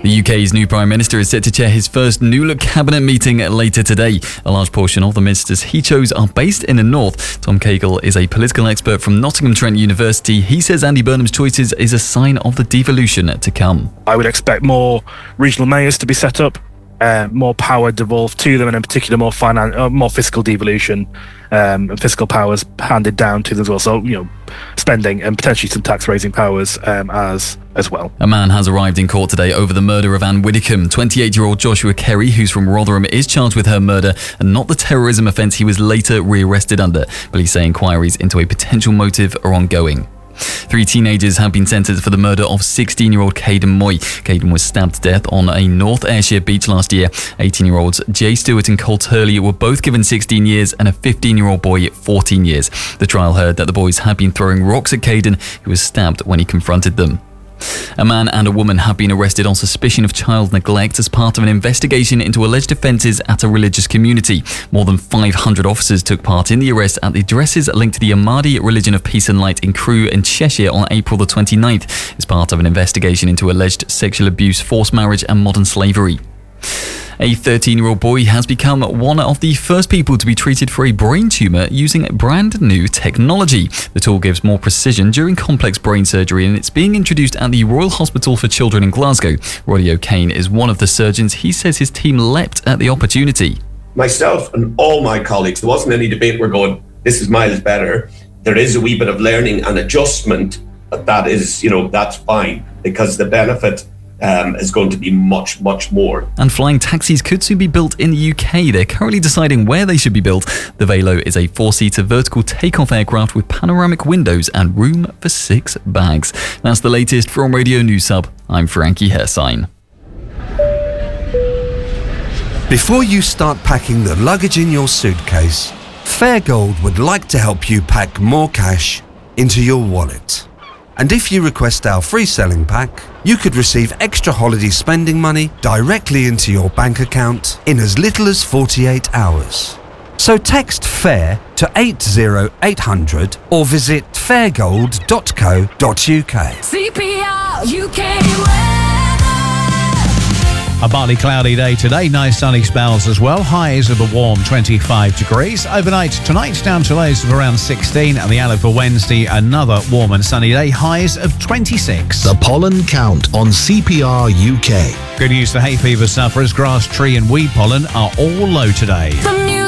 The UK's new Prime Minister is set to chair his first new look cabinet meeting later today. A large portion of the ministers he chose are based in the north. Tom Cagle is a political expert from Nottingham Trent University. He says Andy Burnham's choices is a sign of the devolution to come. I would expect more regional mayors to be set up, more power devolved to them, and in particular more fiscal devolution and fiscal powers handed down to them as well. So, spending and potentially some tax-raising powers as well. A man has arrived in court today over the murder of Anne Widdecombe. 28-year-old Joshua Kerry, who's from Rotherham, is charged with her murder and not the terrorism offence he was later rearrested under. Police say inquiries into a potential motive are ongoing. 3 teenagers have been sentenced for the murder of 16-year-old Caden Moy. Caden was stabbed to death on a North Ayrshire beach last year. 18-year-olds Jay Stewart and Colt Hurley were both given 16 years and a 15-year-old boy 14 years. The trial heard that the boys had been throwing rocks at Caden, who was stabbed when he confronted them. A man and a woman have been arrested on suspicion of child neglect as part of an investigation into alleged offences at a religious community. More than 500 officers took part in the arrest at the addresses linked to the Ahmadi Religion of Peace and Light in Crewe in Cheshire on April the 29th. As part of an investigation into alleged sexual abuse, forced marriage and modern slavery. A 13-year-old boy has become one of the first people to be treated for a brain tumour using brand new technology. The tool gives more precision during complex brain surgery, and it's being introduced at the Royal Hospital for Children in Glasgow. Roddy O'Kane is one of the surgeons. He says his team leapt at the opportunity. Myself and all my colleagues, there wasn't any debate. We're going, this is miles better. There is a wee bit of learning and adjustment, but that is, that's fine, because the benefit is going to be much, much more. And flying taxis could soon be built in the UK. They're currently deciding where they should be built. The Velo is a 4-seater vertical takeoff aircraft with panoramic windows and room for 6 bags. That's the latest from Radio News Hub. I'm Frankie Hersign. Before you start packing the luggage in your suitcase, Fairgold would like to help you pack more cash into your wallet. And if you request our free selling pack, you could receive extra holiday spending money directly into your bank account in as little as 48 hours. So text FAIR to 80800 or visit fairgold.co.uk. CPR UK. A partly cloudy day today, nice sunny spells as well. Highs of a warm 25 degrees. Overnight tonight down to lows of around 16, and the outlook for Wednesday another warm and sunny day, highs of 26. The pollen count on CPR UK. Good news for hay fever sufferers. Grass, tree and weed pollen are all low today. The